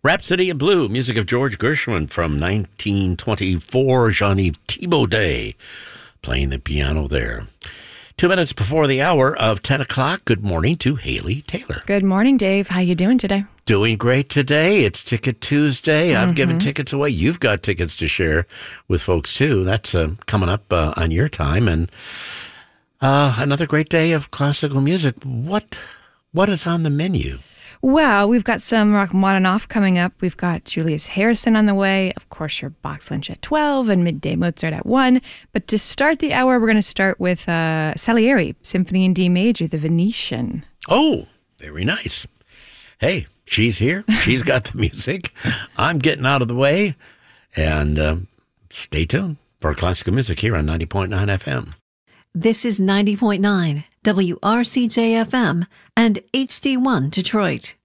Rhapsody in Blue, music of George Gershwin from 1924, Jean-Yves Thibaudet playing the piano there. 2 minutes before the hour of 10 o'clock, good morning to Haley Taylor. Good morning, Dave. How you doing today? Doing great today. It's Ticket Tuesday. I've given tickets away. You've got tickets to share with folks, too. That's coming up on your time. And another great day of classical music. What is on the menu? Well, we've got some Rachmaninoff coming up. We've got Julius Harrison on the way. Of course, your box lunch at 12 and midday Mozart at 1. But to start the hour, we're going to start with Salieri, Symphony in D Major, The Venetian. Oh, very nice. Hey, she's here. She's got the music. I'm getting out of the way. And stay tuned for classical music here on 90.9 FM. This is 90.9 WRCJ-FM and HD1 Detroit.